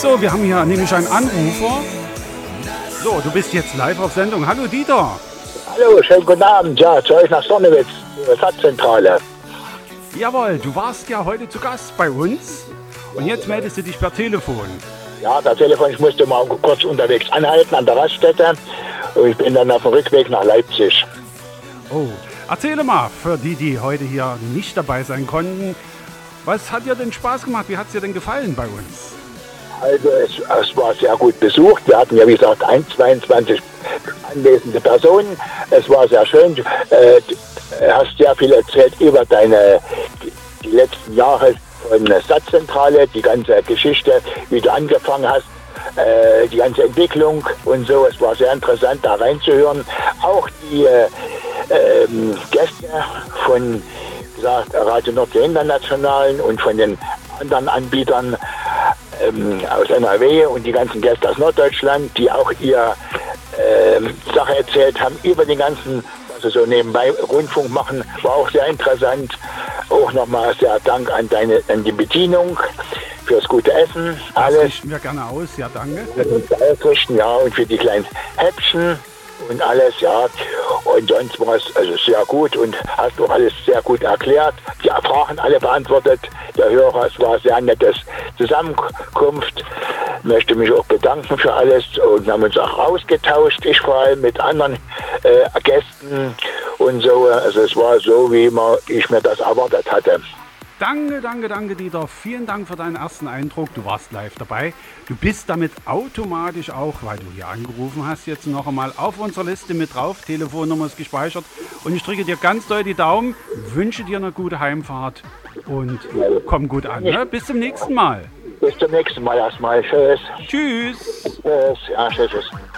So, wir haben hier nämlich einen Anrufer. So, du bist jetzt live auf Sendung. Hallo Dieter. Hallo, schönen guten Abend. Ja, zu euch nach Sonnewitz, Satzzentrale. Jawohl, du warst ja heute zu Gast bei uns und jetzt meldest du dich per Telefon. Ja, per Telefon. Ich musste mal kurz unterwegs anhalten an der Raststätte und ich bin dann auf dem Rückweg nach Leipzig. Oh, erzähle mal für die, die heute hier nicht dabei sein konnten, was hat dir denn Spaß gemacht? Wie hat es dir denn gefallen bei uns? Also es war sehr gut besucht. Wir hatten ja wie gesagt 22 anwesende Personen. Es war sehr schön. Du hast sehr viel erzählt über die letzten Jahre von der Satzzentrale, die ganze Geschichte, wie du angefangen hast, die ganze Entwicklung und so. Es war sehr interessant, da reinzuhören. Auch die Gäste von Radio Nord der Internationalen und von den anderen Anbietern aus NRW und die ganzen Gäste aus Norddeutschland, die auch ihr Sache erzählt haben über den ganzen, was sie so nebenbei Rundfunk machen, war auch sehr interessant. Auch nochmal sehr Dank an die Bedienung fürs gute Essen. Das richten wir gerne aus, ja danke. Ausrichten, ja, und für die kleinen Häppchen und alles, ja. Und sonst war es also sehr gut und hast auch alles sehr gut erklärt. Die Fragen alle beantwortet. Der Hörer, es war eine sehr nette Zusammenkunft. Ich möchte mich auch bedanken für alles und wir haben uns auch ausgetauscht, ich vor allem mit anderen Gästen und so. Also es war so, wie ich mir das erwartet hatte. Danke, Dieter. Vielen Dank für deinen ersten Eindruck. Du warst live dabei. Du bist damit automatisch auch, weil du hier angerufen hast, jetzt noch einmal auf unserer Liste mit drauf. Telefonnummer ist gespeichert. Und ich drücke dir ganz doll die Daumen, wünsche dir eine gute Heimfahrt und komm gut an. Ne? Bis zum nächsten Mal. Bis zum nächsten Mal erstmal. Tschüss. Tschüss. Tschüss. Ja, tschüss.